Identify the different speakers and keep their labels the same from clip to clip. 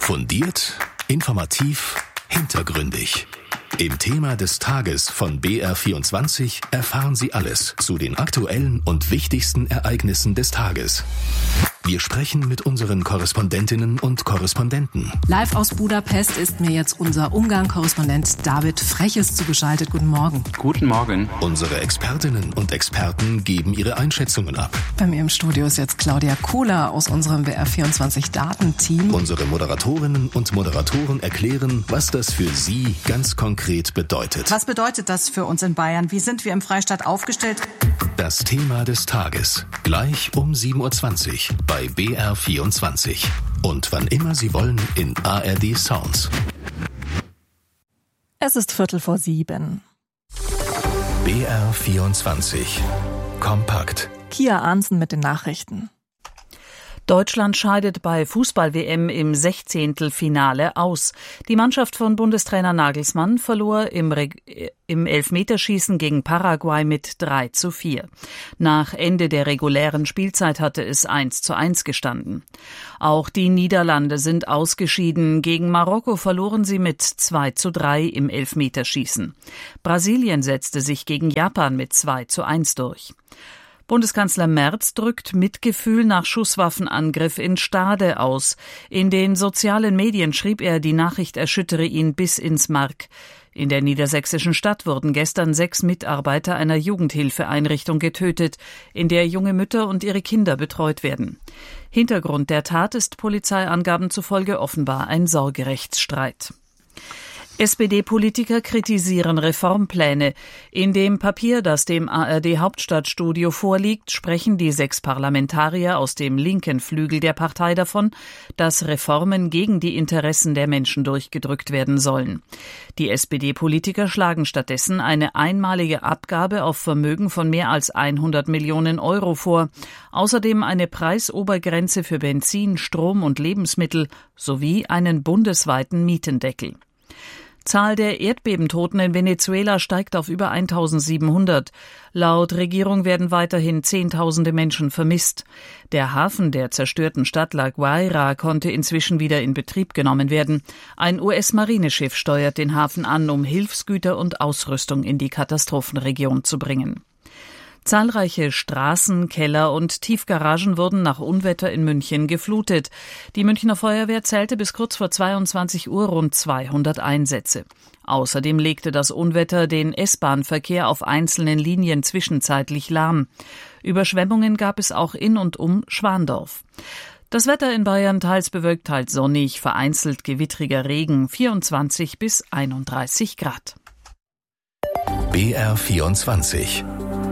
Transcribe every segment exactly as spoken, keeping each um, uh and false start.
Speaker 1: Fundiert, informativ, hintergründig. Im Thema des Tages von B R vierundzwanzig erfahren Sie alles zu den aktuellen und wichtigsten Ereignissen des Tages. Wir sprechen mit unseren Korrespondentinnen und Korrespondenten.
Speaker 2: Live aus Budapest ist mir jetzt unser Ungarn-Korrespondent David Freches zugeschaltet. Guten Morgen.
Speaker 3: Guten Morgen.
Speaker 1: Unsere Expertinnen und Experten geben ihre Einschätzungen ab.
Speaker 2: Bei mir im Studio ist jetzt Claudia Kohler aus unserem B R vierundzwanzig Datenteam.
Speaker 1: Unsere Moderatorinnen und Moderatoren erklären, was das für Sie ganz konkret bedeutet.
Speaker 4: Was bedeutet das für uns in Bayern? Wie sind wir im Freistaat aufgestellt?
Speaker 1: Das Thema des Tages. Gleich um sieben Uhr zwanzig bei B R vierundzwanzig. Und wann immer Sie wollen in A R D Sounds.
Speaker 5: Es ist Viertel vor sieben.
Speaker 1: B R vierundzwanzig. Kompakt.
Speaker 5: Kia Arnsen mit den Nachrichten.
Speaker 6: Deutschland scheidet bei Fußball-W M im Sechzehntelfinale aus. Die Mannschaft von Bundestrainer Nagelsmann verlor im, Re- im Elfmeterschießen gegen Paraguay mit drei zu vier. Nach Ende der regulären Spielzeit hatte es eins zu eins gestanden. Auch die Niederlande sind ausgeschieden. Gegen Marokko verloren sie mit zwei zu drei im Elfmeterschießen. Brasilien setzte sich gegen Japan mit zwei zu eins durch. Bundeskanzler Merz drückt Mitgefühl nach Schusswaffenangriff in Stade aus. In den sozialen Medien schrieb er, die Nachricht erschüttere ihn bis ins Mark. In der niedersächsischen Stadt wurden gestern sechs Mitarbeiter einer Jugendhilfeeinrichtung getötet, in der junge Mütter und ihre Kinder betreut werden. Hintergrund der Tat ist Polizeiangaben zufolge offenbar ein Sorgerechtsstreit. S P D-Politiker kritisieren Reformpläne. In dem Papier, das dem A R D-Hauptstadtstudio vorliegt, sprechen die sechs Parlamentarier aus dem linken Flügel der Partei davon, dass Reformen gegen die Interessen der Menschen durchgedrückt werden sollen. Die S P D-Politiker schlagen stattdessen eine einmalige Abgabe auf Vermögen von mehr als hundert Millionen Euro vor, außerdem eine Preisobergrenze für Benzin, Strom und Lebensmittel sowie einen bundesweiten Mietendeckel. Zahl der Erdbebentoten in Venezuela steigt auf über eintausendsiebenhundert. Laut Regierung werden weiterhin Zehntausende Menschen vermisst. Der Hafen der zerstörten Stadt La Guaira konnte inzwischen wieder in Betrieb genommen werden. Ein U S-Marineschiff steuert den Hafen an, um Hilfsgüter und Ausrüstung in die Katastrophenregion zu bringen. Zahlreiche Straßen, Keller und Tiefgaragen wurden nach Unwetter in München geflutet. Die Münchner Feuerwehr zählte bis kurz vor zweiundzwanzig Uhr rund zweihundert Einsätze. Außerdem legte das Unwetter den S-Bahn-Verkehr auf einzelnen Linien zwischenzeitlich lahm. Überschwemmungen gab es auch in und um Schwandorf. Das Wetter in Bayern teils bewölkt, teils sonnig, vereinzelt gewittriger Regen, vierundzwanzig bis einunddreißig Grad.
Speaker 1: B R vierundzwanzig.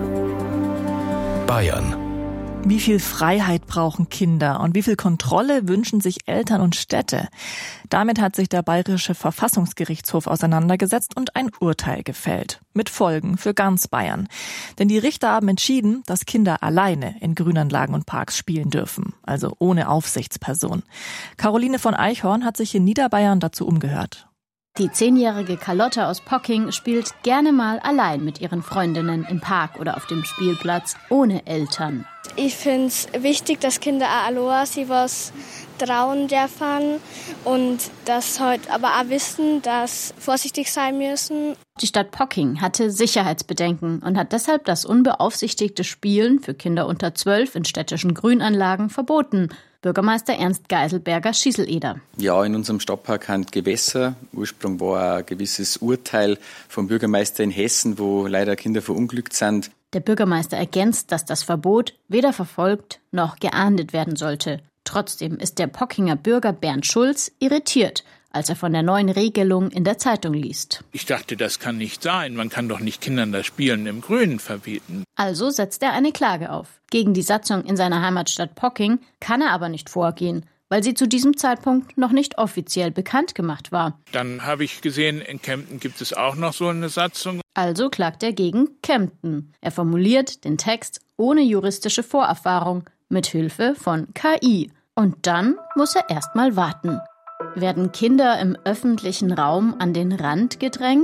Speaker 1: Bayern.
Speaker 5: Wie viel Freiheit brauchen Kinder und wie viel Kontrolle wünschen sich Eltern und Städte? Damit hat sich der Bayerische Verfassungsgerichtshof auseinandergesetzt und ein Urteil gefällt. Mit Folgen für ganz Bayern. Denn die Richter haben entschieden, dass Kinder alleine in Grünanlagen und Parks spielen dürfen. Also ohne Aufsichtsperson. Caroline von Eichhorn hat sich in Niederbayern dazu umgehört.
Speaker 7: Die zehnjährige Carlotta aus Pocking spielt gerne mal allein mit ihren Freundinnen im Park oder auf dem Spielplatz, ohne Eltern.
Speaker 8: Ich finde es wichtig, dass Kinder auch allein sich was trauen dürfen und dass halt aber auch wissen, dass vorsichtig sein müssen.
Speaker 7: Die Stadt Pocking hatte Sicherheitsbedenken und hat deshalb das unbeaufsichtigte Spielen für Kinder unter zwölf in städtischen Grünanlagen verboten. Bürgermeister Ernst Geiselberger Schieseleder.
Speaker 3: Ja, in unserem Stadtpark haben Gewässer. Ursprung war ein gewisses Urteil vom Bürgermeister in Hessen, wo leider Kinder verunglückt sind.
Speaker 7: Der Bürgermeister ergänzt, dass das Verbot weder verfolgt noch geahndet werden sollte. Trotzdem ist der Pockinger Bürger Bernd Schulz irritiert, als er von der neuen Regelung in der Zeitung liest.
Speaker 9: Ich dachte, das kann nicht sein. Man kann doch nicht Kindern das Spielen im Grünen verbieten.
Speaker 7: Also setzt er eine Klage auf. Gegen die Satzung in seiner Heimatstadt Pocking kann er aber nicht vorgehen, weil sie zu diesem Zeitpunkt noch nicht offiziell bekannt gemacht war.
Speaker 9: Dann habe ich gesehen, in Kempten gibt es auch noch so eine Satzung.
Speaker 7: Also klagt er gegen Kempten. Er formuliert den Text ohne juristische Vorerfahrung, mit Hilfe von K I. Und dann muss er erst mal warten. Werden Kinder im öffentlichen Raum an den Rand gedrängt?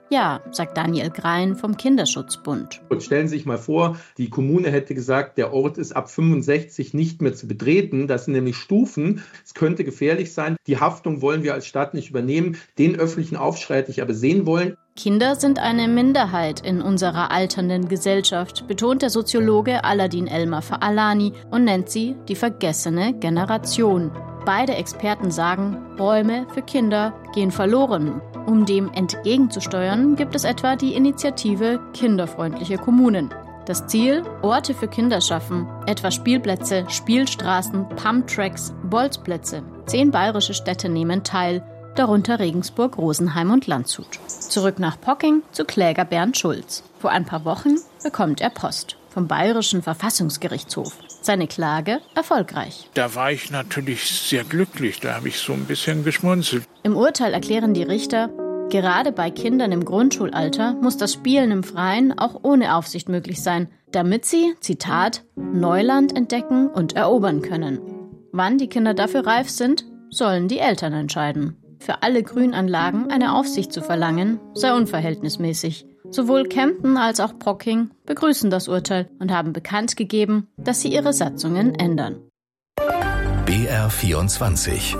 Speaker 7: Ja, sagt Daniel Grein vom Kinderschutzbund.
Speaker 10: Und stellen Sie sich mal vor, die Kommune hätte gesagt, der Ort ist ab fünfundsechzig nicht mehr zu betreten. Das sind nämlich Stufen. Es könnte gefährlich sein. Die Haftung wollen wir als Stadt nicht übernehmen. Den öffentlichen Aufschrei hätte ich aber sehen wollen.
Speaker 7: Kinder sind eine Minderheit in unserer alternden Gesellschaft, betont der Soziologe Aladin Elmar Faalani und nennt sie die vergessene Generation. Beide Experten sagen, Räume für Kinder gehen verloren. Um dem entgegenzusteuern, gibt es etwa die Initiative Kinderfreundliche Kommunen. Das Ziel? Orte für Kinder schaffen, etwa Spielplätze, Spielstraßen, Pumptracks, Bolzplätze. Zehn bayerische Städte nehmen teil, darunter Regensburg, Rosenheim und Landshut. Zurück nach Pocking zu Kläger Bernd Schulz. Vor ein paar Wochen bekommt er Post vom Bayerischen Verfassungsgerichtshof. Seine Klage erfolgreich.
Speaker 9: Da war ich natürlich sehr glücklich, da habe ich so ein bisschen geschmunzelt.
Speaker 7: Im Urteil erklären die Richter, gerade bei Kindern im Grundschulalter muss das Spielen im Freien auch ohne Aufsicht möglich sein, damit sie, Zitat, Neuland entdecken und erobern können. Wann die Kinder dafür reif sind, sollen die Eltern entscheiden. Für alle Grünanlagen eine Aufsicht zu verlangen, sei unverhältnismäßig. Sowohl Kempten als auch Pocking begrüßen das Urteil und haben bekannt gegeben, dass sie ihre Satzungen ändern.
Speaker 1: B R vierundzwanzig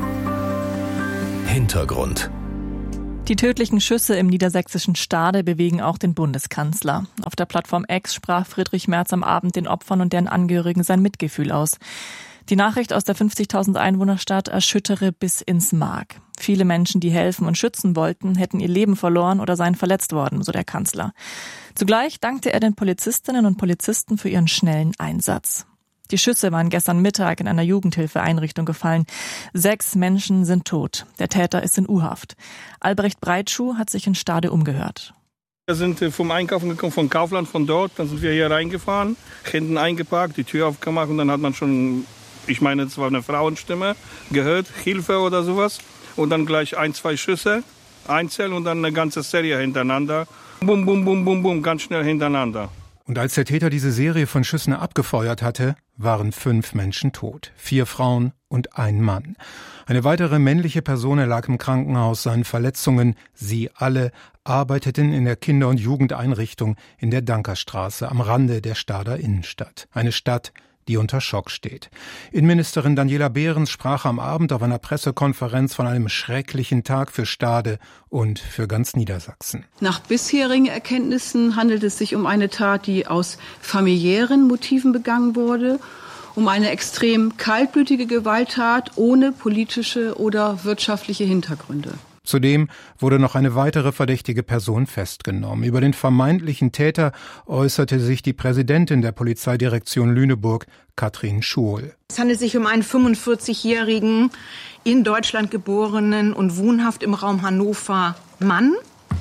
Speaker 1: Hintergrund.
Speaker 5: Die tödlichen Schüsse im niedersächsischen Stade bewegen auch den Bundeskanzler. Auf der Plattform X sprach Friedrich Merz am Abend den Opfern und deren Angehörigen sein Mitgefühl aus. Die Nachricht aus der fünfzigtausend Einwohnerstadt erschüttere bis ins Mark. Viele Menschen, die helfen und schützen wollten, hätten ihr Leben verloren oder seien verletzt worden, so der Kanzler. Zugleich dankte er den Polizistinnen und Polizisten für ihren schnellen Einsatz. Die Schüsse waren gestern Mittag in einer Jugendhilfeeinrichtung gefallen. Sechs Menschen sind tot. Der Täter ist in U-Haft. Albrecht Breitschuh hat sich in Stade umgehört.
Speaker 11: Wir sind vom Einkaufen gekommen, von Kaufland, von dort. Dann sind wir hier reingefahren, hinten eingeparkt, die Tür aufgemacht und dann hat man schon, ich meine, es war eine Frauenstimme, gehört, Hilfe oder sowas. Und dann gleich ein, zwei Schüsse, einzeln und dann eine ganze Serie hintereinander. Bum, bum, bum, bum, bum, ganz schnell hintereinander.
Speaker 12: Und als der Täter diese Serie von Schüssen abgefeuert hatte, waren fünf Menschen tot. Vier Frauen und ein Mann. Eine weitere männliche Person lag im Krankenhaus, seinen Verletzungen. Sie alle arbeiteten in der Kinder- und Jugendeinrichtung in der Dankerstraße am Rande der Stader Innenstadt. Eine Stadt, die unter Schock steht. Innenministerin Daniela Behrens sprach am Abend auf einer Pressekonferenz von einem schrecklichen Tag für Stade und für ganz Niedersachsen.
Speaker 13: Nach bisherigen Erkenntnissen handelt es sich um eine Tat, die aus familiären Motiven begangen wurde, um eine extrem kaltblütige Gewalttat ohne politische oder wirtschaftliche Hintergründe.
Speaker 12: Zudem wurde noch eine weitere verdächtige Person festgenommen. Über den vermeintlichen Täter äußerte sich die Präsidentin der Polizeidirektion Lüneburg, Katrin Schuol.
Speaker 14: Es handelt sich um einen fünfundvierzigjährigen, in Deutschland geborenen und wohnhaft im Raum Hannover Mann.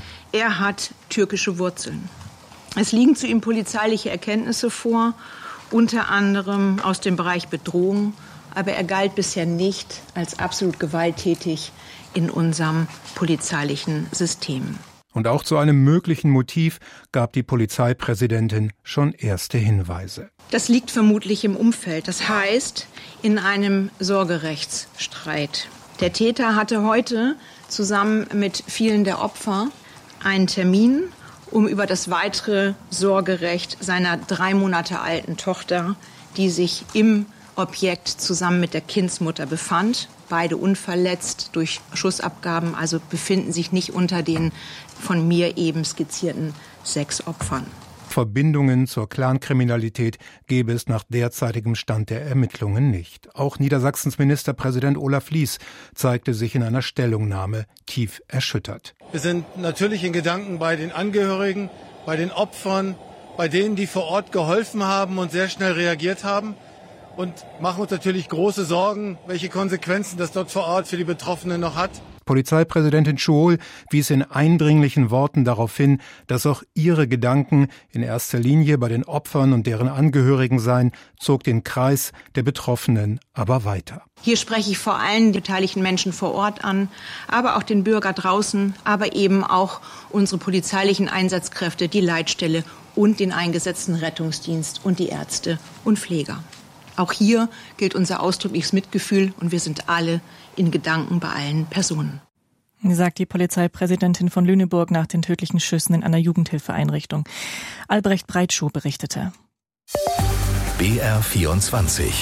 Speaker 14: Er hat türkische Wurzeln. Es liegen zu ihm polizeiliche Erkenntnisse vor, unter anderem aus dem Bereich Bedrohung, aber er galt bisher nicht als absolut gewalttätig in unserem polizeilichen System.
Speaker 12: Und auch zu einem möglichen Motiv gab die Polizeipräsidentin schon erste Hinweise.
Speaker 14: Das liegt vermutlich im Umfeld, das heißt in einem Sorgerechtsstreit. Der Täter hatte heute zusammen mit vielen der Opfer einen Termin, um über das weitere Sorgerecht seiner drei Monate alten Tochter, die sich im Objekt zusammen mit der Kindsmutter befand, beide unverletzt durch Schussabgaben, also befinden sich nicht unter den von mir eben skizzierten sechs Opfern.
Speaker 12: Verbindungen zur Clankriminalität gäbe es nach derzeitigem Stand der Ermittlungen nicht. Auch Niedersachsens Ministerpräsident Olaf Lies zeigte sich in einer Stellungnahme tief erschüttert.
Speaker 15: Wir sind natürlich in Gedanken bei den Angehörigen, bei den Opfern, bei denen, die vor Ort geholfen haben und sehr schnell reagiert haben. Und machen uns natürlich große Sorgen, welche Konsequenzen das dort vor Ort für die Betroffenen noch hat.
Speaker 12: Polizeipräsidentin Schuol wies in eindringlichen Worten darauf hin, dass auch ihre Gedanken in erster Linie bei den Opfern und deren Angehörigen seien, zog den Kreis der Betroffenen aber weiter.
Speaker 14: Hier spreche ich vor allem die beteiligten Menschen vor Ort an, aber auch den Bürger draußen, aber eben auch unsere polizeilichen Einsatzkräfte, die Leitstelle und den eingesetzten Rettungsdienst und die Ärzte und Pfleger. Auch hier gilt unser ausdrückliches Mitgefühl und wir sind alle in Gedanken bei allen Personen.
Speaker 5: sagt die Polizeipräsidentin von Lüneburg nach den tödlichen Schüssen in einer Jugendhilfeeinrichtung. Albrecht Breitschuh berichtete.
Speaker 1: B R vierundzwanzig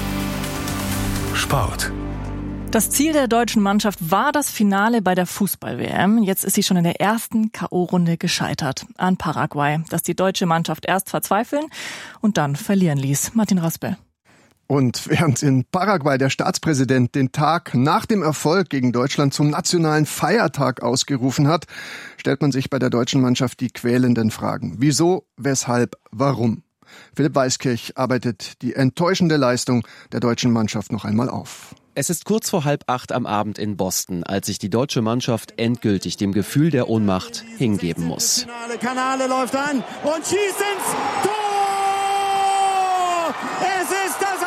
Speaker 1: Sport.
Speaker 5: Das Ziel der deutschen Mannschaft war das Finale bei der Fußball-W M. Jetzt ist sie schon in der ersten K O-Runde gescheitert an Paraguay, das die deutsche Mannschaft erst verzweifeln und dann verlieren ließ. Martin Raspel.
Speaker 16: Und während in Paraguay der Staatspräsident den Tag nach dem Erfolg gegen Deutschland zum nationalen Feiertag ausgerufen hat, stellt man sich bei der deutschen Mannschaft die quälenden Fragen. Wieso, weshalb, warum? Philipp Weiskirch arbeitet die enttäuschende Leistung der deutschen Mannschaft noch einmal auf.
Speaker 17: Es ist kurz vor halb acht am Abend in Boston, als sich die deutsche Mannschaft endgültig dem Gefühl der Ohnmacht hingeben muss.
Speaker 18: Kanale läuft an und schießt ins Tor! Es ist das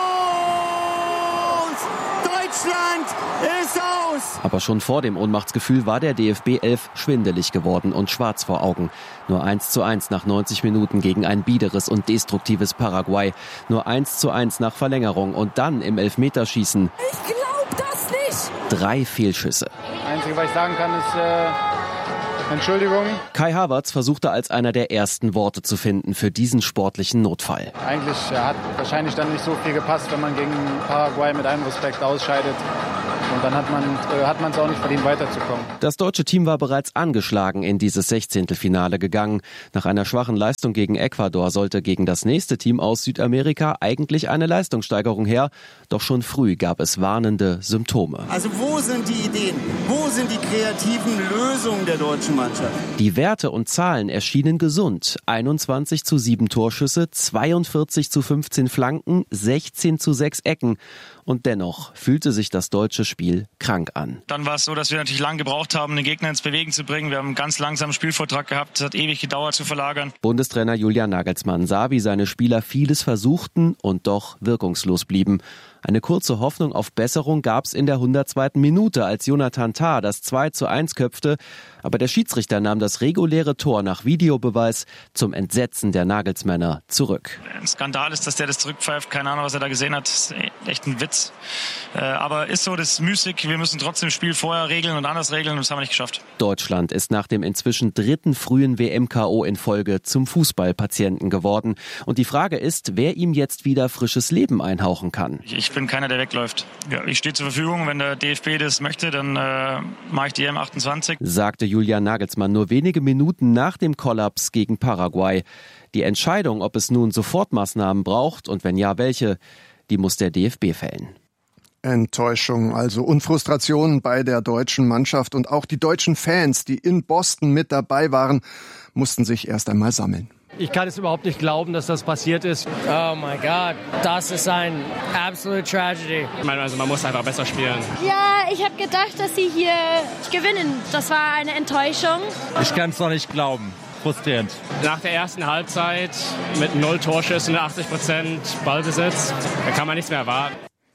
Speaker 18: Aus! Deutschland ist aus!
Speaker 17: Aber schon vor dem Ohnmachtsgefühl war der D F B elf schwindelig geworden und schwarz vor Augen. Nur eins zu eins nach neunzig Minuten gegen ein biederes und destruktives Paraguay. Nur eins zu eins nach Verlängerung und dann im Elfmeterschießen.
Speaker 18: Ich glaub das nicht!
Speaker 17: Drei Fehlschüsse.
Speaker 19: Das Einzige, was ich sagen kann, ist äh, Entschuldigung.
Speaker 17: Kai Havertz versuchte als einer der ersten Worte zu finden für diesen sportlichen Notfall.
Speaker 19: Eigentlich äh, hat wahrscheinlich dann nicht so viel gepasst, wenn man gegen Paraguay mit allem Respekt ausscheidet. Und dann hat man äh, hat man es auch nicht verdient, weiterzukommen.
Speaker 17: Das deutsche Team war bereits angeschlagen in dieses Sechzehntelfinale gegangen. Nach einer schwachen Leistung gegen Ecuador sollte gegen das nächste Team aus Südamerika eigentlich eine Leistungssteigerung her. Doch schon früh gab es warnende Symptome.
Speaker 18: Also wo sind die Ideen? Wo sind die kreativen Lösungen der deutschen Mannschaft?
Speaker 17: Die Werte und Zahlen erschienen gesund. einundzwanzig zu sieben Torschüsse, zweiundvierzig zu fünfzehn Flanken, sechzehn zu sechs Ecken. Und dennoch fühlte sich das deutsche Spiel krank an.
Speaker 20: Dann war es so, dass wir natürlich lange gebraucht haben, den Gegner ins Bewegen zu bringen. Wir haben einen ganz langsamen Spielvortrag gehabt. Es hat ewig gedauert zu verlagern.
Speaker 17: Bundestrainer Julian Nagelsmann sah, wie seine Spieler vieles versuchten und doch wirkungslos blieben. Eine kurze Hoffnung auf Besserung gab es in der hundertzweiten Minute, als Jonathan Tah das zwei zu eins köpfte. Aber der Schiedsrichter nahm das reguläre Tor nach Videobeweis zum Entsetzen der Nagelsmänner zurück.
Speaker 20: Ein Skandal ist, dass der das zurückpfeift. Keine Ahnung, was er da gesehen hat. Das ist echt ein Witz. Aber ist so, das ist müßig. Wir müssen trotzdem das Spiel vorher regeln und anders regeln. Und das haben wir nicht geschafft.
Speaker 17: Deutschland ist nach dem inzwischen dritten frühen W M-K O in Folge zum Fußballpatienten geworden. Und die Frage ist, wer ihm jetzt wieder frisches Leben einhauchen kann.
Speaker 20: Ich bin keiner, der wegläuft. Ja, ich stehe zur Verfügung. Wenn der D F B das möchte, dann äh, mache ich die M achtundzwanzig.
Speaker 17: Sagte Julian Nagelsmann nur wenige Minuten nach dem Kollaps gegen Paraguay. Die Entscheidung, ob es nun Sofortmaßnahmen braucht und wenn ja, welche, die muss der D F B fällen.
Speaker 16: Enttäuschung also und Frustration bei der deutschen Mannschaft und auch die deutschen Fans, die in Boston mit dabei waren, mussten sich erst einmal sammeln.
Speaker 21: Ich kann es überhaupt nicht glauben, dass das passiert ist.
Speaker 22: Oh mein Gott, das ist ein absolute Tragedy.
Speaker 21: Ich meine, also man muss einfach besser spielen.
Speaker 23: Ja, ich habe gedacht, dass sie hier gewinnen. Das war eine Enttäuschung.
Speaker 21: Ich kann es noch nicht glauben. Frustrierend. Nach der ersten Halbzeit mit null Torschüssen, achtzig Prozent Ballbesitz, da kann man nichts mehr erwarten.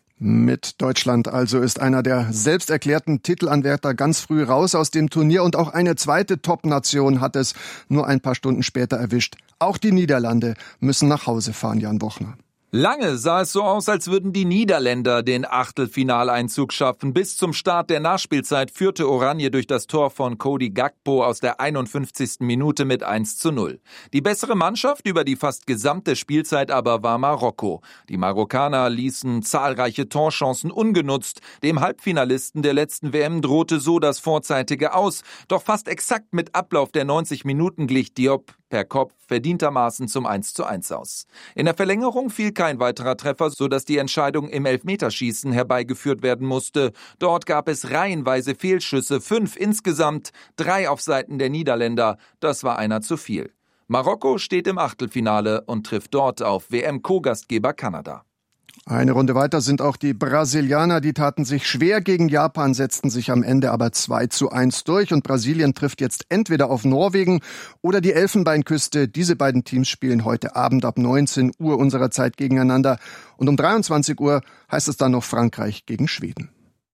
Speaker 16: Mit Deutschland also ist einer der selbsterklärten Titelanwärter ganz früh raus aus dem Turnier und auch eine zweite Top-Nation hat es nur ein paar Stunden später erwischt. Auch die Niederlande müssen nach Hause fahren, Jan Bochner.
Speaker 24: Lange sah es so aus, als würden die Niederländer den Achtelfinaleinzug schaffen. Bis zum Start der Nachspielzeit führte Oranje durch das Tor von Cody Gakpo aus der einundfünfzigsten Minute mit eins zu null. Die bessere Mannschaft über die fast gesamte Spielzeit aber war Marokko. Die Marokkaner ließen zahlreiche Torchancen ungenutzt. Dem Halbfinalisten der letzten W M drohte so das vorzeitige Aus. Doch fast exakt mit Ablauf der neunzig Minuten glich Diop per Kopf verdientermaßen zum eins zu eins aus. In der Verlängerung fiel kein weiterer Treffer, sodass die Entscheidung im Elfmeterschießen herbeigeführt werden musste. Dort gab es reihenweise Fehlschüsse, fünf insgesamt, drei auf Seiten der Niederländer. Das war einer zu viel. Marokko steht im Achtelfinale und trifft dort auf W M-Co-Gastgeber Kanada.
Speaker 16: Eine Runde weiter sind auch die Brasilianer, die taten sich schwer gegen Japan, setzten sich am Ende aber zwei zu eins durch und Brasilien trifft jetzt entweder auf Norwegen oder die Elfenbeinküste. Diese beiden Teams spielen heute Abend ab neunzehn Uhr unserer Zeit gegeneinander und um dreiundzwanzig Uhr heißt es dann noch Frankreich gegen Schweden.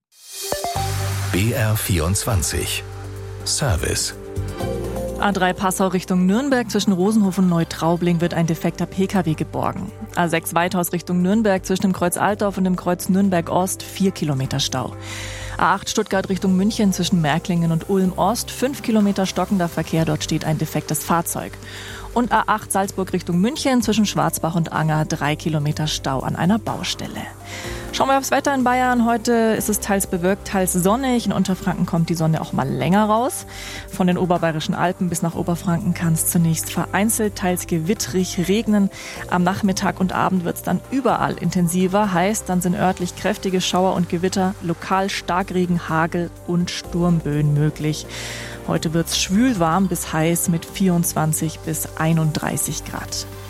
Speaker 1: B R vierundzwanzig Service.
Speaker 5: A drei Passau Richtung Nürnberg zwischen Rosenhof und Neutraubling wird ein defekter Pkw geborgen. A sechs Weithaus Richtung Nürnberg zwischen dem Kreuz Altdorf und dem Kreuz Nürnberg Ost vier Kilometer Stau. A acht Stuttgart Richtung München zwischen Märklingen und Ulm-Ost. Fünf Kilometer stockender Verkehr, dort steht ein defektes Fahrzeug. Und A acht Salzburg Richtung München zwischen Schwarzbach und Anger. Drei Kilometer Stau an einer Baustelle. Schauen wir aufs Wetter in Bayern. Heute ist es teils bewölkt, teils sonnig. In Unterfranken kommt die Sonne auch mal länger raus. Von den oberbayerischen Alpen bis nach Oberfranken kann es zunächst vereinzelt, teils gewittrig regnen. Am Nachmittag und Abend wird es dann überall intensiver. Heißt, dann sind örtlich kräftige Schauer und Gewitter, lokal Starkregen, Hagel und Sturmböen möglich. Heute wird es schwül warm bis heiß mit vierundzwanzig bis einunddreißig Grad.